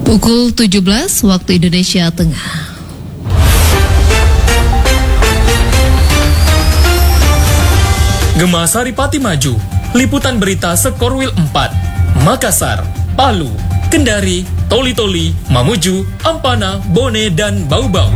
Pukul 17 waktu Indonesia Tengah. Gema Saripati Maju, liputan berita Sekorwil 4, Makassar, Palu, Kendari, Toli-Toli, Mamuju, Ampana, Bone, dan Bau-Bau.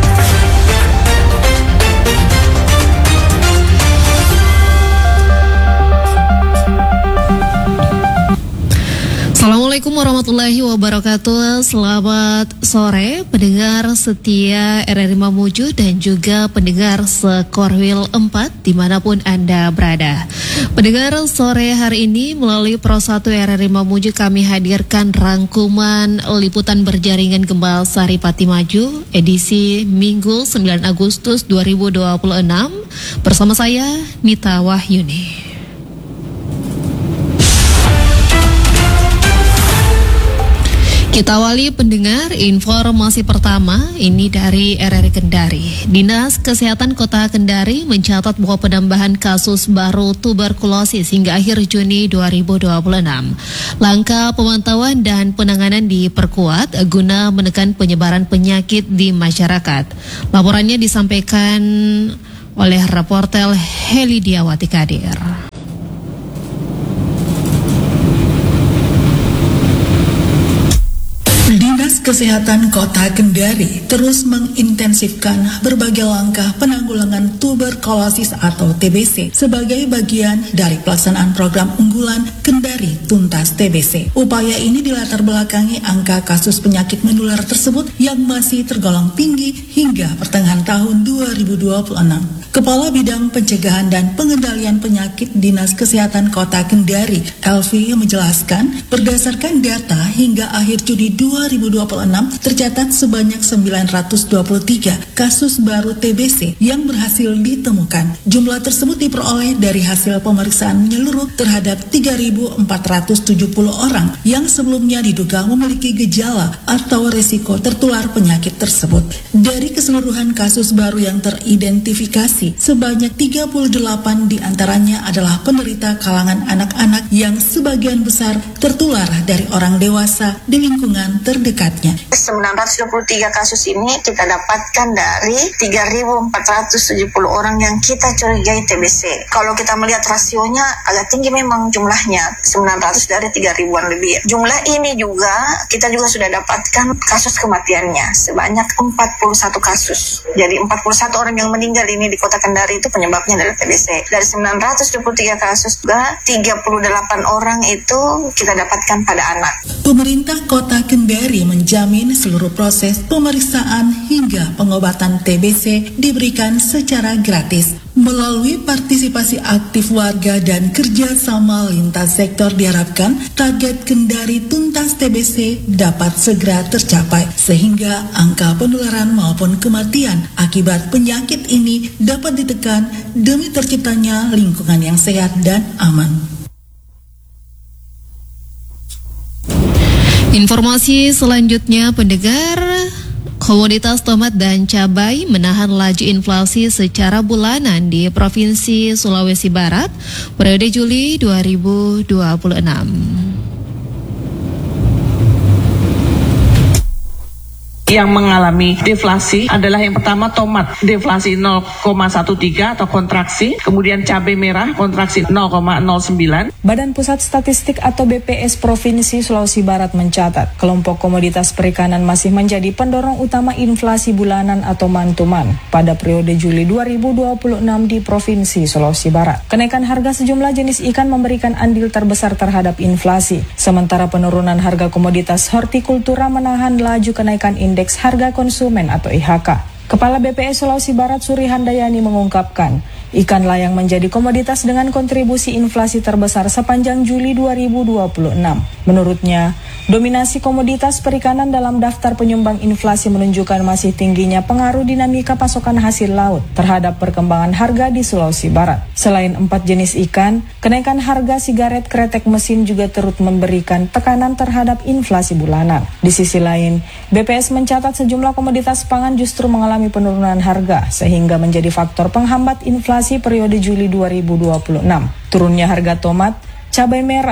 Assalamualaikum warahmatullahi wabarakatuh. Selamat sore pendengar setia RRI Mamuju dan juga pendengar Sekorwil 4 dimanapun Anda berada. Pendengar, sore hari ini melalui Pro 1 RRI Mamuju kami hadirkan rangkuman liputan berjaringan Gema Saripati Maju edisi Minggu 9 Agustus 2026 bersama saya Nita Wahyuni. Kita awali pendengar informasi pertama ini dari RRI Kendari. Dinas Kesehatan Kota Kendari mencatat bahwa penambahan kasus baru tuberkulosis hingga akhir Juni 2026. Langkah pemantauan dan penanganan diperkuat guna menekan penyebaran penyakit di masyarakat. Laporannya disampaikan oleh reporter Heli Diawati Kadir. Dinas Kesehatan Kota Kendari terus mengintensifkan berbagai langkah penanggulangan tuberkulosis atau TBC sebagai bagian dari pelaksanaan program unggulan Kendari Tuntas TBC. Upaya ini dilatar belakangi angka kasus penyakit menular tersebut yang masih tergolong tinggi hingga pertengahan tahun 2026. Kepala Bidang Pencegahan dan Pengendalian Penyakit Dinas Kesehatan Kota Kendari, Elvi, menjelaskan berdasarkan data hingga akhir Juni 2026 tercatat sebanyak 923 kasus baru TBC yang berhasil ditemukan. Jumlah tersebut diperoleh dari hasil pemeriksaan menyeluruh terhadap 3.470 orang yang sebelumnya diduga memiliki gejala atau resiko tertular penyakit tersebut. Dari keseluruhan kasus baru yang teridentifikasi, sebanyak 38 diantaranya adalah penderita kalangan anak-anak yang sebagian besar tertular dari orang dewasa di lingkungan terdekatnya. 923 kasus ini kita dapatkan dari 3.470 orang yang kita curigai TBC. Kalau kita melihat rasionya agak tinggi memang jumlahnya, 900 dari 3.000-an lebih. Jumlah ini juga kita juga sudah dapatkan kasus kematiannya sebanyak 41 kasus. Jadi 41 orang yang meninggal ini di Kota Kendari itu penyebabnya adalah TBC. Dari 923 kasus juga 38 orang itu kita dapatkan pada anak. Pemerintah Kota Kendari menjamin seluruh proses pemeriksaan hingga pengobatan TBC diberikan secara gratis. Melalui partisipasi aktif warga dan kerjasama lintas sektor diharapkan target Kendari Tuntas TBC dapat segera tercapai sehingga angka penularan maupun kematian akibat penyakit ini dapat ditekan demi terciptanya lingkungan yang sehat dan aman. Informasi selanjutnya pendengar, komoditas tomat dan cabai menahan laju inflasi secara bulanan di Provinsi Sulawesi Barat periode Juli 2026. Yang mengalami deflasi adalah yang pertama tomat, deflasi 0,13 atau kontraksi, kemudian cabai merah kontraksi 0,09. Badan Pusat Statistik atau BPS Provinsi Sulawesi Barat mencatat, kelompok komoditas perikanan masih menjadi pendorong utama inflasi bulanan atau man-to-man pada periode Juli 2026 di Provinsi Sulawesi Barat. Kenaikan harga sejumlah jenis ikan memberikan andil terbesar terhadap inflasi, sementara penurunan harga komoditas hortikultura menahan laju kenaikan indeks harga konsumen atau IHK. Kepala BPS Sulawesi Barat Suri Handayani mengungkapkan, ikan layang menjadi komoditas dengan kontribusi inflasi terbesar sepanjang Juli 2026. Menurutnya, dominasi komoditas perikanan dalam daftar penyumbang inflasi menunjukkan masih tingginya pengaruh dinamika pasokan hasil laut terhadap perkembangan harga di Sulawesi Barat. Selain 4 jenis ikan, kenaikan harga sigaret kretek mesin juga turut memberikan tekanan terhadap inflasi bulanan. Di sisi lain, BPS mencatat sejumlah komoditas pangan justru mengalami penurunan harga sehingga menjadi faktor penghambat inflasi periode Juli 2026. Turunnya harga tomat, cabai merah,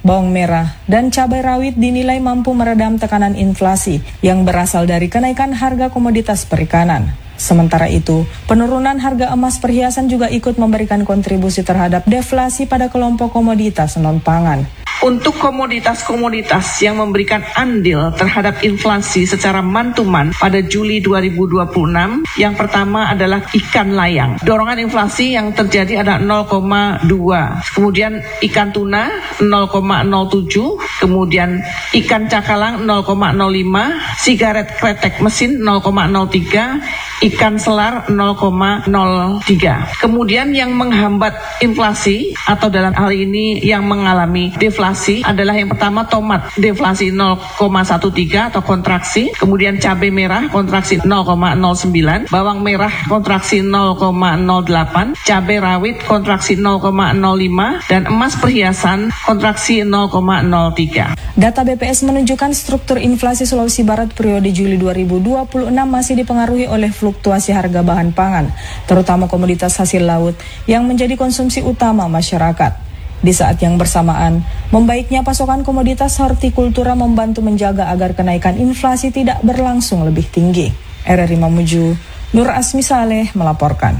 bawang merah, dan cabai rawit dinilai mampu meredam tekanan inflasi yang berasal dari kenaikan harga komoditas perikanan. Sementara itu, penurunan harga emas perhiasan juga ikut memberikan kontribusi terhadap deflasi pada kelompok komoditas non-pangan. Untuk komoditas-komoditas yang memberikan andil terhadap inflasi secara man-to-man pada Juli 2026, yang pertama adalah ikan layang. Dorongan inflasi yang terjadi ada 0,2, kemudian ikan tuna 0,07, kemudian ikan cakalang 0,05, sigaret kretek mesin 0,03, ikan selar 0,03. Kemudian yang menghambat inflasi atau dalam hal ini yang mengalami deflasi adalah yang pertama tomat, deflasi 0,13 atau kontraksi, kemudian cabai merah kontraksi 0,09, bawang merah kontraksi 0,08, cabai rawit kontraksi 0,05, dan emas perhiasan kontraksi 0,03. Data BPS menunjukkan struktur inflasi Sulawesi Barat periode Juli 2026 masih dipengaruhi oleh fluktuasi harga bahan pangan, terutama komoditas hasil laut yang menjadi konsumsi utama masyarakat. Di saat yang bersamaan, membaiknya pasokan komoditas hortikultura membantu menjaga agar kenaikan inflasi tidak berlangsung lebih tinggi. RRI Mamuju, Nur Asmi Saleh melaporkan.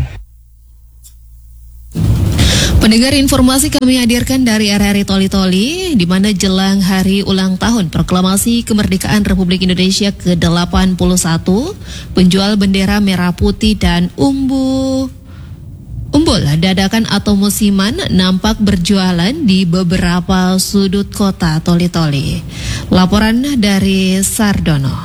Pendengar, informasi kami hadirkan dari RRI Toli-Toli, di mana jelang hari ulang tahun Proklamasi Kemerdekaan Republik Indonesia ke-81, penjual bendera merah putih dan umbul dadakan atau musiman nampak berjualan di beberapa sudut kota Toli-Toli. Laporan dari Sardono.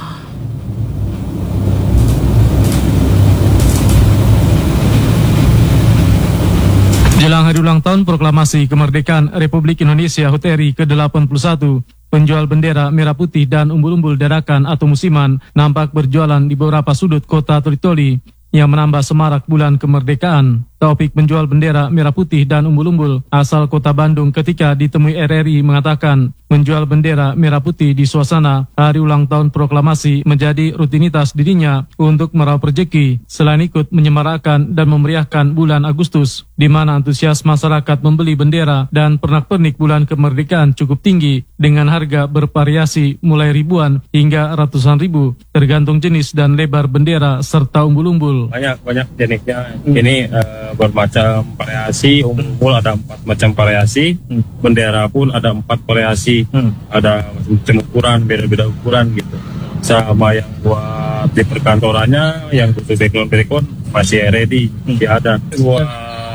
Jelang hari ulang tahun Proklamasi Kemerdekaan Republik Indonesia HUT RI ke-81, penjual bendera merah putih dan umbul-umbul dadakan atau musiman nampak berjualan di beberapa sudut kota Toli-Toli yang menambah semarak bulan kemerdekaan. Taufik, penjual bendera merah putih dan umbul-umbul asal kota Bandung, ketika ditemui RRI mengatakan menjual bendera merah putih di suasana hari ulang tahun proklamasi menjadi rutinitas dirinya untuk meraup rezeki, selain ikut menyemarakkan dan memeriahkan bulan Agustus, di mana antusias masyarakat membeli bendera dan pernak-pernik bulan kemerdekaan cukup tinggi dengan harga bervariasi mulai ribuan hingga ratusan ribu tergantung jenis dan lebar bendera serta umbul-umbul. Banyak jenisnya. Ini bermacam variasi, umbul ada 4 macam variasi, bendera pun ada 4 variasi, ada macam ukuran, beda-beda ukuran gitu. Sama yang buat di perkantorannya, yang untuk background masih ready, masih ada. Buat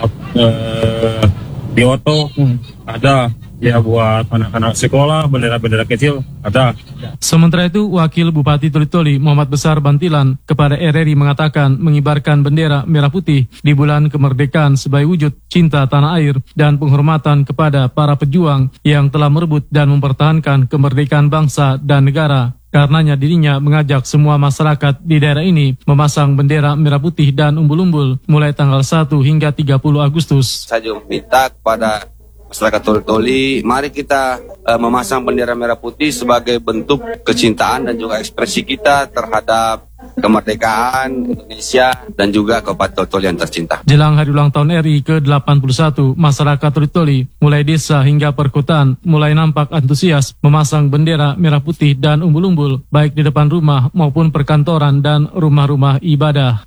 di oto ada. Ya, buat anak-anak sekolah, bendera-bendera kecil ada. Sementara itu, Wakil Bupati Toli-Toli Muhammad Besar Bantilan kepada RRI mengatakan mengibarkan bendera merah putih di bulan kemerdekaan sebagai wujud cinta tanah air dan penghormatan kepada para pejuang yang telah merebut dan mempertahankan kemerdekaan bangsa dan negara. Karenanya dirinya mengajak semua masyarakat di daerah ini memasang bendera merah putih dan umbul-umbul mulai tanggal 1 hingga 30 Agustus. Saya minta kepada masyarakat Toli-Toli, mari kita memasang bendera merah putih sebagai bentuk kecintaan dan juga ekspresi kita terhadap kemerdekaan Indonesia dan juga Kabupaten Toli-Toli yang tercinta. Jelang hari ulang tahun RI ke-81, masyarakat Toli-Toli mulai desa hingga perkotaan mulai nampak antusias memasang bendera merah putih dan umbul-umbul baik di depan rumah maupun perkantoran dan rumah-rumah ibadah.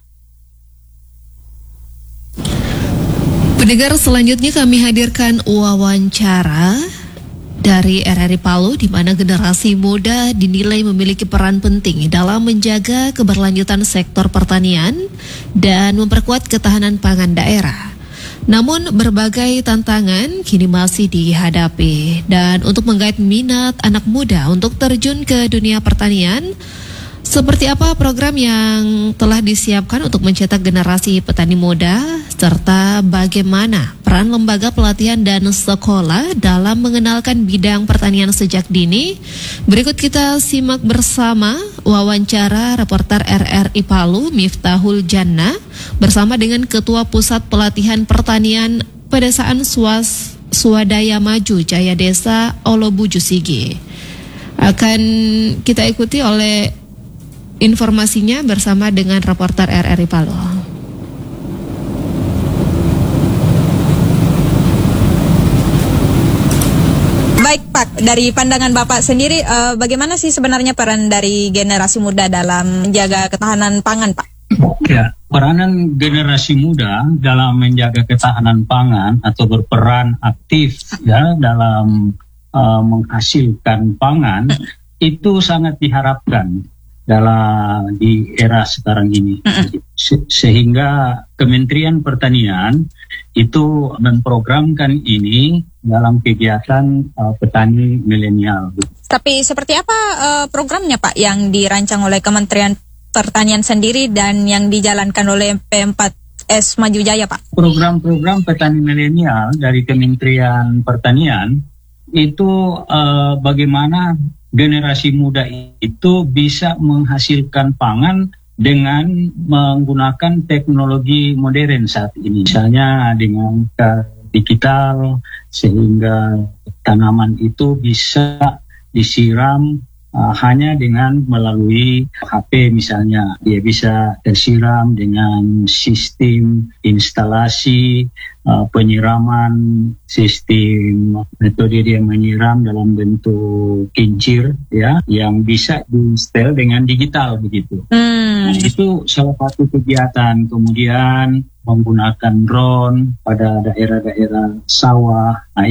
Pendengar, selanjutnya kami hadirkan wawancara dari RRI Palu, di mana generasi muda dinilai memiliki peran penting dalam menjaga keberlanjutan sektor pertanian dan memperkuat ketahanan pangan daerah. Namun berbagai tantangan kini masih dihadapi, dan untuk menggait minat anak muda untuk terjun ke dunia pertanian, seperti apa program yang telah disiapkan untuk mencetak generasi petani muda, serta bagaimana peran lembaga pelatihan dan sekolah dalam mengenalkan bidang pertanian sejak dini? Berikut kita simak bersama wawancara reporter RRI Palu Miftahul Jannah bersama dengan Ketua Pusat Pelatihan Pertanian Pedesaan Swadaya Maju Jaya Desa Olobuju Sigi. Akan kita ikuti oleh informasinya bersama dengan reporter RRI Palu. Baik Pak, Dari pandangan Bapak sendiri, bagaimana sih sebenarnya peran dari generasi muda dalam menjaga ketahanan pangan, Pak? Ya, peranan generasi muda dalam menjaga ketahanan pangan atau berperan aktif ya dalam menghasilkan pangan itu sangat diharapkan di era sekarang ini. Sehingga Kementerian Pertanian itu memprogramkan ini dalam kegiatan petani milenial. Tapi seperti apa programnya, Pak, yang dirancang oleh Kementerian Pertanian sendiri dan yang dijalankan oleh P4S Maju Jaya, Pak? Program-program petani milenial dari Kementerian Pertanian itu bagaimana generasi muda itu bisa menghasilkan pangan dengan menggunakan teknologi modern saat ini. Misalnya dengan digital, sehingga tanaman itu bisa disiram hanya dengan melalui HP misalnya. Dia bisa tersiram dengan sistem instalasi penyiraman, sistem metode dia menyiram dalam bentuk kincir ya, yang bisa di-install dengan digital begitu. Nah, itu salah satu kegiatan. Kemudian menggunakan drone pada daerah-daerah sawah. Nah,